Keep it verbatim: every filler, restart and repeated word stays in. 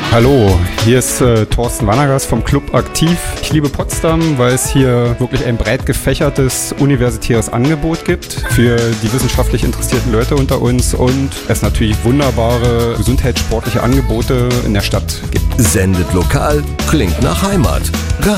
Hallo, hier ist äh, Thorsten Wanagers vom Club Aktiv. Ich liebe Potsdam, weil es hier wirklich ein breit gefächertes universitäres Angebot gibt für die wissenschaftlich interessierten Leute unter uns und es natürlich wunderbare gesundheitssportliche Angebote in der Stadt gibt. Sendet lokal, klingt nach Heimat.